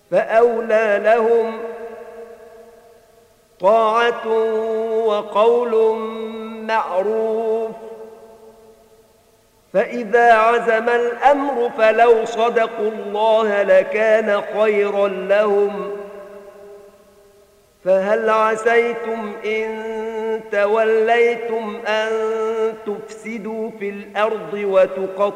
فأولى لهم طاعة وقول معروف. فإذا عزم الأمر فلو صدقوا الله لكان خيرا لهم. فهل عسيتم إن توليتم أن تفسدوا في الأرض وتقطعوا